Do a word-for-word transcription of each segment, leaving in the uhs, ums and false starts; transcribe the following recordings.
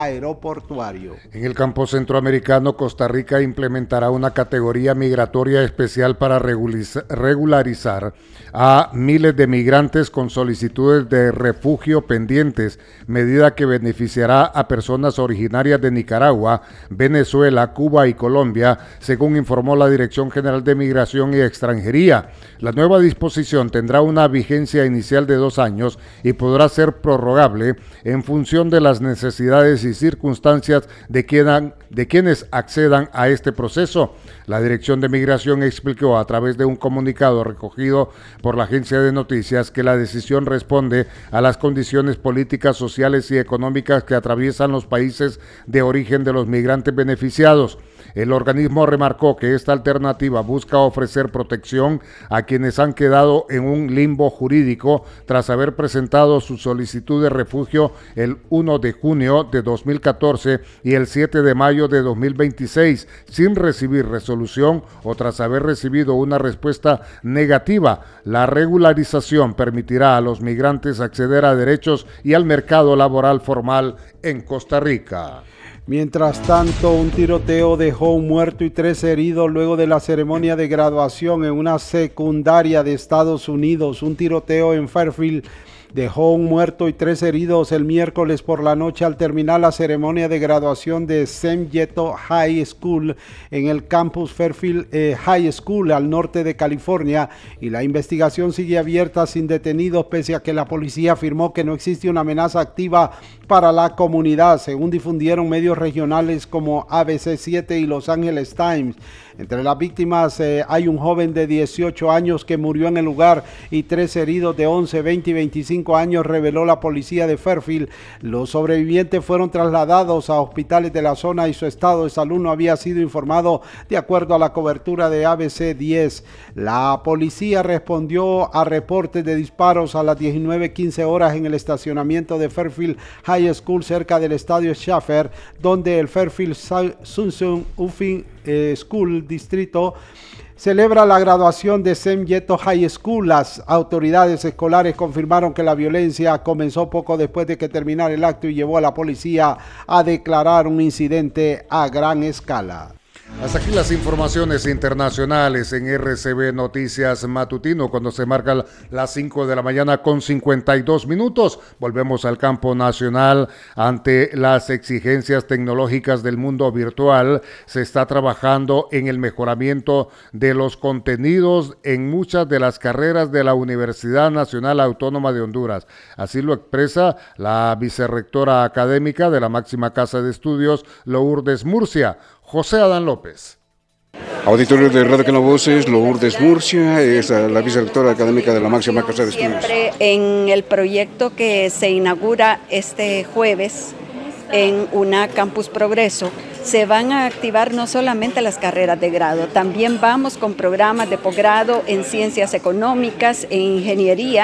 aeroportuario. En el campo centroamericano, Costa Rica implementará una categoría migratoria especial para regularizar a miles de migrantes con solicitudes de refugio pendientes, medida que beneficiará a personas originarias de Nicaragua, Venezuela, Cuba y Colombia, según informó la Dirección General de Migración y Extranjería. La nueva disposición tendrá una vigencia inicial de dos años y podrá ser prorrogable en función de las necesidades y circunstancias de, quienan, de quienes accedan a este proceso. La Dirección de Migración explicó a través de un comunicado recogido por la agencia de noticias que la decisión responde a las condiciones políticas, sociales y económicas que atraviesan los países de origen de los migrantes beneficiados. El organismo remarcó que esta alternativa busca ofrecer protección a quienes han quedado en un limbo jurídico tras haber presentado su solicitud de refugio el primero de junio de dos mil catorce y el siete de mayo de dos mil veintiséis sin recibir resolución o tras haber recibido una respuesta negativa. La regularización permitirá a los migrantes acceder a derechos y al mercado laboral formal en Costa Rica. Mientras tanto, un tiroteo dejó un muerto y tres heridos luego de la ceremonia de graduación en una secundaria de Estados Unidos. Un tiroteo en Fairfield dejó un muerto y tres heridos el miércoles por la noche al terminar la ceremonia de graduación de Sem Yeto High School en el campus Fairfield eh, High School al norte de California, y la investigación sigue abierta sin detenidos pese a que la policía afirmó que no existe una amenaza activa para la comunidad, según difundieron medios regionales como A B C siete y Los Angeles Times. Entre las víctimas eh, hay un joven de dieciocho años que murió en el lugar y tres heridos de once, veinte y veinticinco años, reveló la policía de Fairfield. Los sobrevivientes fueron trasladados a hospitales de la zona y su estado de salud no había sido informado, de acuerdo a la cobertura de A B C diez. La policía respondió a reportes de disparos a las diecinueve quince horas en el estacionamiento de Fairfield High School cerca del estadio Schaffer, donde el Fairfield Sunsun Ufin eh, School Distrito celebra la graduación de Sem Yeto High School. Las autoridades escolares confirmaron que la violencia comenzó poco después de que terminara el acto y llevó a la policía a declarar un incidente a gran escala. Hasta aquí las informaciones internacionales en R C B Noticias Matutino, cuando se marcan las cinco de la mañana con cincuenta y dos minutos. Volvemos al campo nacional. Ante las exigencias tecnológicas del mundo virtual, se está trabajando en el mejoramiento de los contenidos en muchas de las carreras de la Universidad Nacional Autónoma de Honduras. Así lo expresa la vicerrectora académica de la máxima casa de estudios, Lourdes Murcia. José Adán López. Auditorio de Radio Canal Voces, Lourdes Murcia, es la vicerrectora académica de la máxima casa de estudios. Siempre en el proyecto que se inaugura este jueves en UNA Campus Progreso, se van a activar no solamente las carreras de grado, también vamos con programas de posgrado en ciencias económicas, en ingeniería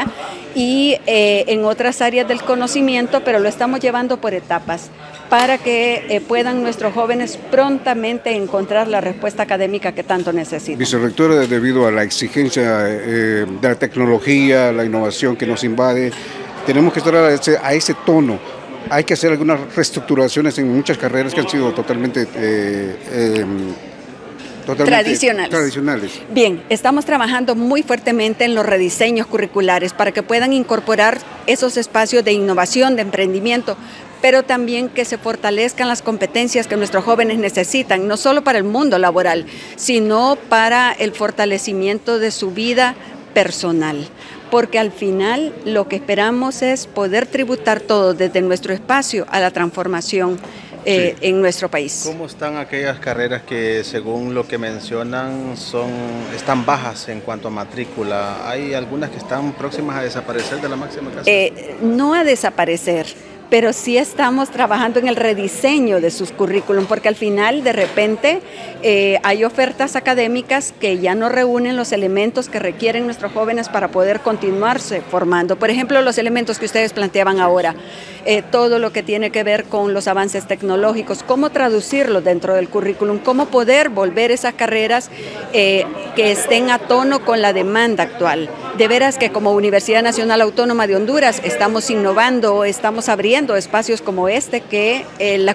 y eh, en otras áreas del conocimiento, pero lo estamos llevando por etapas para que eh, puedan nuestros jóvenes prontamente encontrar la respuesta académica que tanto necesitan. Vicerrectora, debido a la exigencia eh, de la tecnología, la innovación que nos invade, tenemos que estar a ese, a ese tono. Hay que hacer algunas reestructuraciones en muchas carreras que han sido totalmente, eh, eh, totalmente tradicionales. tradicionales. Bien, estamos trabajando muy fuertemente en los rediseños curriculares para que puedan incorporar esos espacios de innovación, de emprendimiento, pero también que se fortalezcan las competencias que nuestros jóvenes necesitan, no solo para el mundo laboral, sino para el fortalecimiento de su vida personal. Porque al final lo que esperamos es poder tributar todo desde nuestro espacio a la transformación eh, sí. en nuestro país. ¿Cómo están aquellas carreras que, según lo que mencionan, son están bajas en cuanto a matrícula? ¿Hay algunas que están próximas a desaparecer de la máxima casa? Eh, no a desaparecer, pero sí estamos trabajando en el rediseño de sus currículum, porque al final de repente eh, hay ofertas académicas que ya no reúnen los elementos que requieren nuestros jóvenes para poder continuarse formando. Por ejemplo, los elementos que ustedes planteaban ahora, eh, todo lo que tiene que ver con los avances tecnológicos, cómo traducirlos dentro del currículum, cómo poder volver esas carreras eh, que estén a tono con la demanda actual. De veras que como Universidad Nacional Autónoma de Honduras estamos innovando, estamos abriendo espacios como este que eh, la